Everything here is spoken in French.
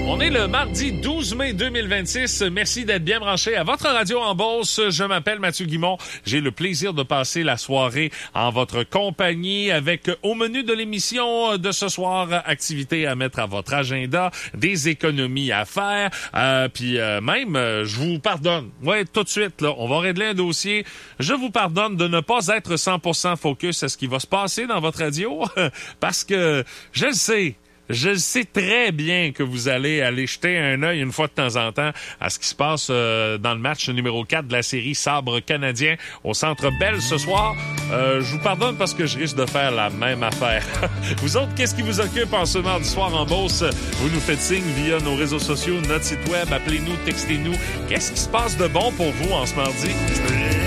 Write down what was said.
On est le mardi 12 mai 2026. Merci d'être bien branché à votre radio en Beauce. Je m'appelle Mathieu Guimond. J'ai le plaisir de passer la soirée en votre compagnie avec au menu de l'émission de ce soir, activités à mettre à votre agenda, des économies à faire, puis même, je vous pardonne. Ouais, tout de suite, là, on va régler un dossier. Je vous pardonne de ne pas être 100% focus à ce qui va se passer dans votre radio parce que je le sais. Je sais très bien que vous allez aller jeter un œil une fois de temps en temps à ce qui se passe dans le match numéro 4 de la série Sabre canadien au Centre Bell ce soir. Je vous pardonne parce que je risque de faire la même affaire. Vous autres, qu'est-ce qui vous occupe en ce mardi soir en Beauce? Vous nous faites signe via nos réseaux sociaux, notre site web, appelez-nous, textez-nous. Qu'est-ce qui se passe de bon pour vous en ce mardi?